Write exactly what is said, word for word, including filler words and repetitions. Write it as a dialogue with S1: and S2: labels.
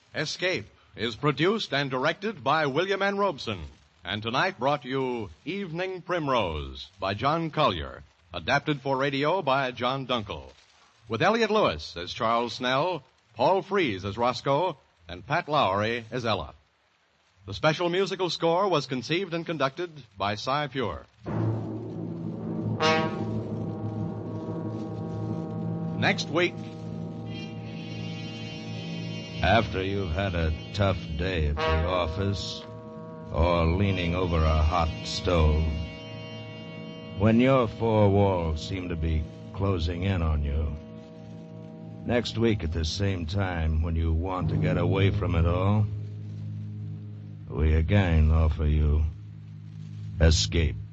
S1: Escape is produced and directed by William N. Robeson, and tonight brought you Evening Primrose by John Collier, adapted for radio by John Dunkel, with Elliot Lewis as Charles Snell, Paul Frees as Roscoe, and Pat Lowry as Ella. The special musical score was conceived and conducted by Cy Pure. Next week...
S2: After you've had a tough day at the office, or leaning over a hot stove, when your four walls seem to be closing in on you, next week at the same time when you want to get away from it all, we again offer you Escape.